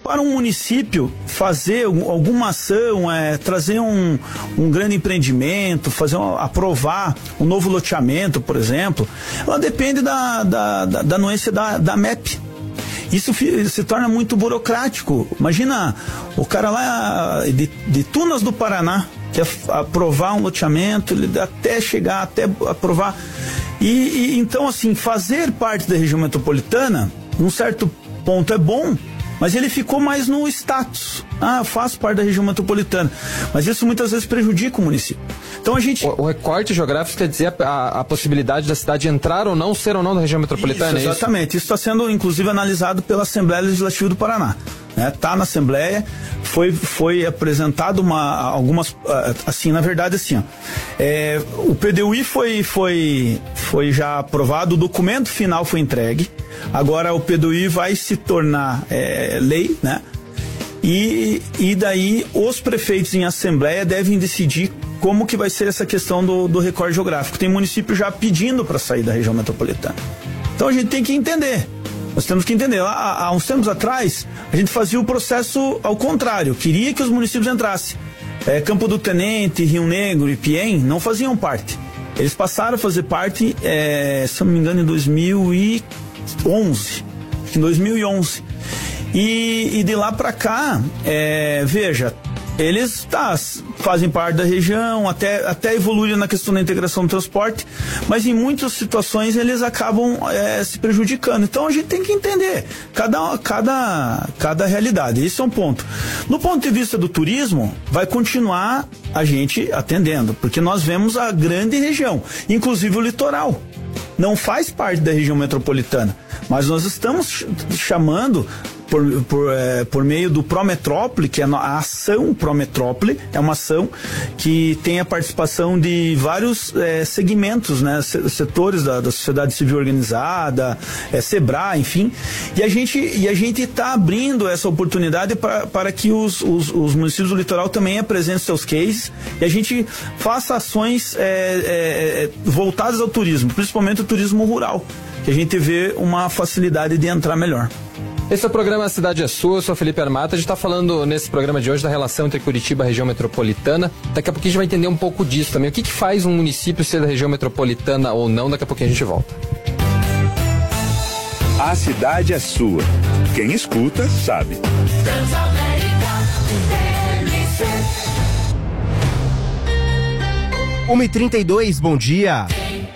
para um município fazer alguma ação, trazer um grande empreendimento, aprovar um novo loteamento, por exemplo, ela depende da anuência da MEP. Isso se torna muito burocrático. Imagina o cara lá de Tunas do Paraná, quer aprovar um loteamento, até chegar, até aprovar. E então, assim, fazer parte da região metropolitana, num certo ponto é bom, mas ele ficou mais no status. Eu faço parte da região metropolitana. Mas isso muitas vezes prejudica o município. Então a gente... O recorte geográfico quer dizer a possibilidade da cidade entrar ou não, ser ou não da região metropolitana, isso, exatamente. Isso está sendo, inclusive, analisado pela Assembleia Legislativa do Paraná. Tá na Assembleia, foi apresentado algumas, assim, na verdade, assim, o PDUI foi já aprovado, o documento final foi entregue, agora o PDUI vai se tornar lei, né? E daí os prefeitos em Assembleia devem decidir como que vai ser essa questão do recorte geográfico. Tem município já pedindo para sair da região metropolitana. Então a gente tem que entender. Nós temos que entender, há uns tempos atrás, a gente fazia o processo ao contrário, queria que os municípios entrassem. Campo do Tenente, Rio Negro e Piém não faziam parte. Eles passaram a fazer parte, se eu não me engano, em 2011. Em 2011. E de lá para cá, veja, eles fazem parte da região, até evoluíram na questão da integração do transporte, mas em muitas situações eles acabam se prejudicando. Então a gente tem que entender cada realidade. Esse é um ponto. No ponto de vista do turismo, vai continuar a gente atendendo, porque nós vemos a grande região, inclusive o litoral. Não faz parte da região metropolitana, mas nós estamos chamando por meio do Prometrópole, que é a ação Prometrópole, é uma ação que tem a participação de vários segmentos, né, setores da sociedade civil organizada, Sebrae, enfim, e a gente está abrindo essa oportunidade para que os municípios do litoral também apresentem seus cases e a gente faça ações voltadas ao turismo, principalmente o turismo rural, que a gente vê uma facilidade de entrar melhor. Esse é o programa Cidade é Sua, eu sou Felipe Armata. A gente está falando nesse programa de hoje da relação entre Curitiba e a região metropolitana. Daqui a pouquinho a gente vai entender um pouco disso também. O que faz um município ser da região metropolitana ou não? Daqui a pouquinho a gente volta. A cidade é sua. Quem escuta, sabe. 1h32, bom dia.